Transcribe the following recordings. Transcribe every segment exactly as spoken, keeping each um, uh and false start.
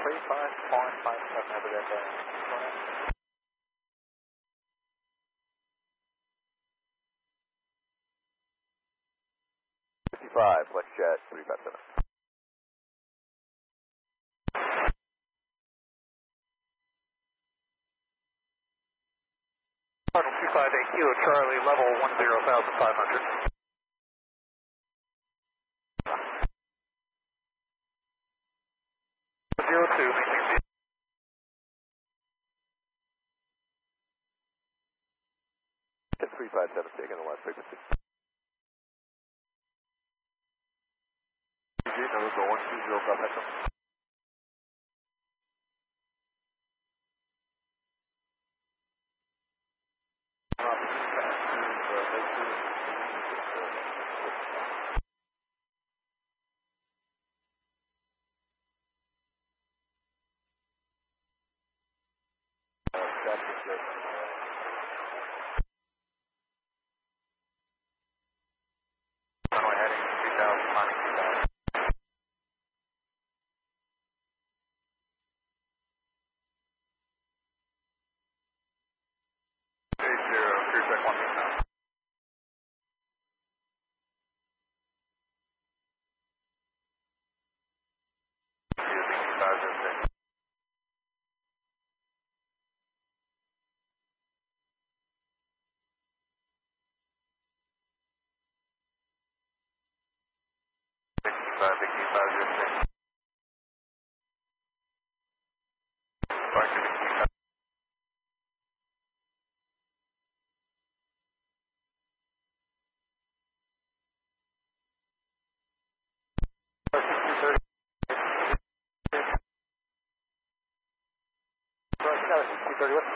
three five point five seven over there. fifty-five, Flex Jet three five seven. Cardinal two five eight Kilo Charlie, level one zero thousand five hundred. Zero two, maintain Jet three five seven, taking the last frequency. G G, November one two zero five Echo. runway heading two thousand, climbing two thousand. Eight zero, cruise check one two nine. Using five zero six. Five Vicky five zero six. Back to Vicky five. sixty thirty. sixty thirty what?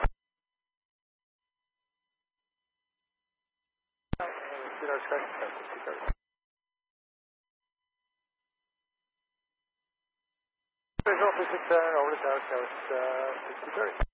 sixty thirty. Visual for six seven over to South Coast, uh, sixty thirty.